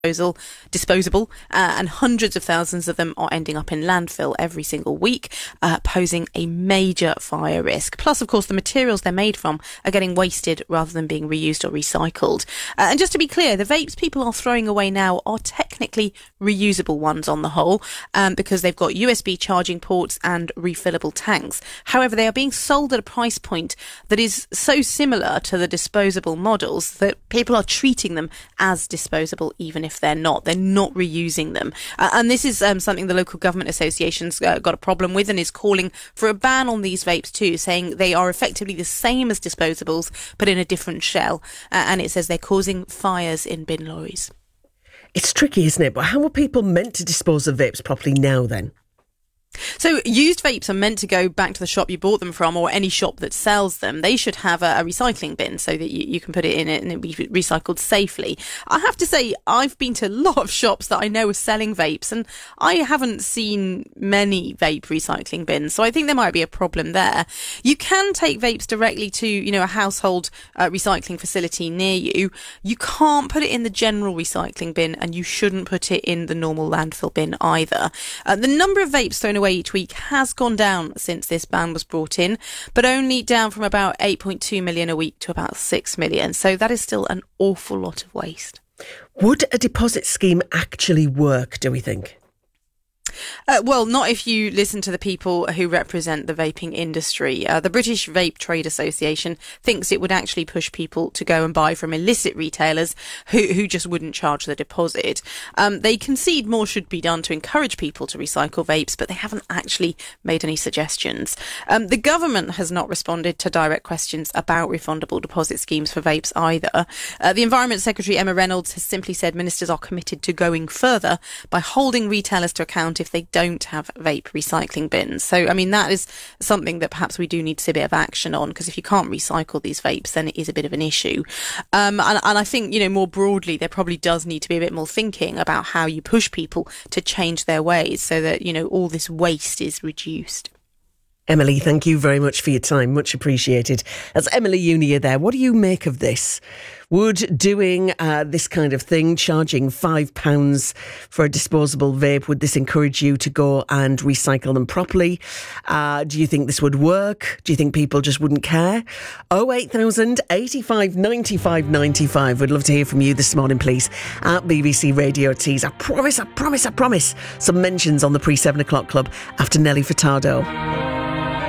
disposable, and hundreds of thousands of them are ending up in landfill every single week, posing a major fire risk. Plus, of course, the materials they're made from are getting wasted rather than being reused or recycled. And just to be clear, the vapes people are throwing away now are technically reusable ones on the whole, because they've got USB charging ports and refillable tanks. However, they are being sold at a price point that is so similar to the disposable models that people are treating them as disposable, even if they're not reusing them. And this is something the local government association's got a problem with, and is calling for a ban on these vapes too, saying they are effectively the same as disposables but in a different shell. And it says they're causing fires in bin lorries. It's tricky, isn't it? But how are people meant to dispose of vapes properly now then? So used vapes are meant to go back to the shop you bought them from, or any shop that sells them. They should have a recycling bin so that you can put it in it and it'll be recycled safely. I have to say, I've been to a lot of shops that I know are selling vapes, and I haven't seen many vape recycling bins. So I think there might be a problem there. You can take vapes directly to, a household recycling facility near you. You can't put it in the general recycling bin, and you shouldn't put it in the normal landfill bin either. The number of vapes thrown away each week has gone down since this ban was brought in, but only down from about 8.2 million a week to about 6 million. So that is still an awful lot of waste. Would a deposit scheme actually work, do we think? Well, not if you listen to the people who represent the vaping industry. The British Vape Trade Association thinks it would actually push people to go and buy from illicit retailers who just wouldn't charge the deposit. They concede more should be done to encourage people to recycle vapes, but they haven't actually made any suggestions. The government has not responded to direct questions about refundable deposit schemes for vapes either. The Environment Secretary Emma Reynolds has simply said ministers are committed to going further by holding retailers to account if they don't have vape recycling bins. So, that is something that perhaps we do need to see a bit of action on, because if you can't recycle these vapes, then it is a bit of an issue. And I think, more broadly, there probably does need to be a bit more thinking about how you push people to change their ways so that, all this waste is reduced. Emily, thank you very much for your time. Much appreciated. That's Emily Unia there. What do you make of this? Would doing this kind of thing, charging £5 for a disposable vape, would this encourage you to go and recycle them properly? Do you think this would work? Do you think people just wouldn't care? 08000 85 95 95. We'd love to hear from you this morning, please, at BBC Radio Tees. I promise some mentions on the pre-7 o'clock club after Nelly Furtado.